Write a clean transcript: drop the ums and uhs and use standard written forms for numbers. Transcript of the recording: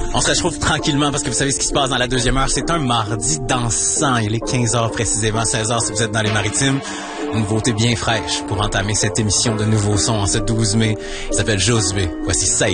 On se réchauffe tranquillement parce que vous savez ce qui se passe dans la deuxième heure. C'est un mardi dansant. Il est 15h précisément, 16h si vous êtes dans les Maritimes. Une nouveauté bien fraîche pour entamer cette émission de Nouveaux Sons en ce 12 mai. Il s'appelle Josué. Voici ça.